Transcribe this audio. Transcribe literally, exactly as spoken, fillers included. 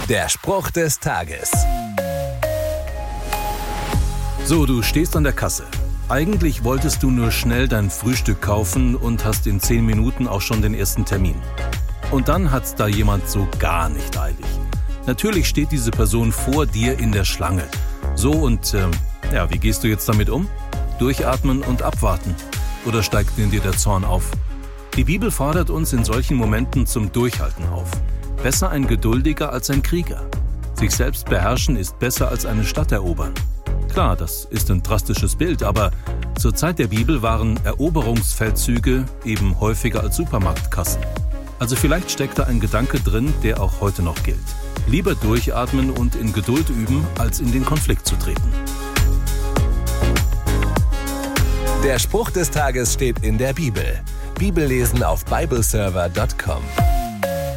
Der Spruch des Tages. So, du stehst an der Kasse. Eigentlich wolltest du nur schnell dein Frühstück kaufen und hast in zehn Minuten auch schon den ersten Termin. Und dann hat's da jemand so gar nicht eilig. Natürlich steht diese Person vor dir in der Schlange. So und, äh, ja, wie gehst du jetzt damit um? Durchatmen und abwarten? Oder steigt in dir der Zorn auf? Die Bibel fordert uns in solchen Momenten zum Durchhalten auf. Besser ein Geduldiger als ein Krieger. Sich selbst beherrschen ist besser als eine Stadt erobern. Klar, das ist ein drastisches Bild, aber zur Zeit der Bibel waren Eroberungsfeldzüge eben häufiger als Supermarktkassen. Also vielleicht steckt da ein Gedanke drin, der auch heute noch gilt. Lieber durchatmen und in Geduld üben, als in den Konflikt zu treten. Der Spruch des Tages steht in der Bibel. Bibellesen auf bibleserver punkt com.